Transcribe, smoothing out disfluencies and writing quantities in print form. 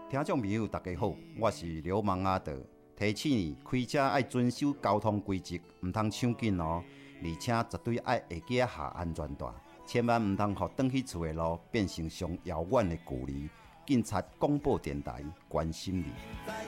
听众朋友，大家好，我是流氓阿德，提醒你开车要遵守交通规则，唔通抢紧哦，而且绝对要下记下安全带，千万唔通互转去厝的路变成上遥远的距离。警察广播电台关心你。